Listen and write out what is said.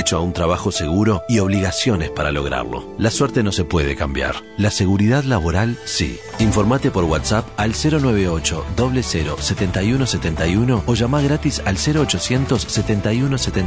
derecho a un trabajo seguro y obligaciones para lograrlo. La suerte no se puede cambiar. La seguridad laboral, sí. Informate por WhatsApp al 098 00 71 71 o llama gratis al 0800 71 71.